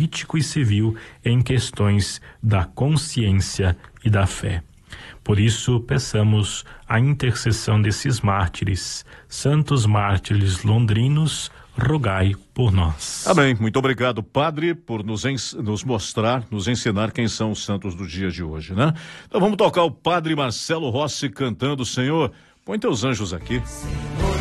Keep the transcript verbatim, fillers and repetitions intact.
político e civil em questões da consciência e da fé. Por isso, peçamos a intercessão desses mártires, santos mártires londrinos, rogai por nós. Amém. Muito obrigado, Padre, por nos, ens- nos mostrar, nos ensinar quem são os santos do dia de hoje, né? Então vamos tocar o Padre Marcelo Rossi cantando, Senhor, põe teus anjos aqui. Senhor,